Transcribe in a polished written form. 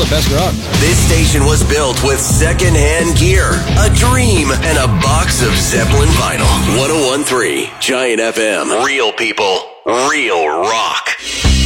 the best drugs. This station was built with second-hand gear, a dream, and a box of Zeppelin vinyl. 101.3 Giant FM. Real people, real rock.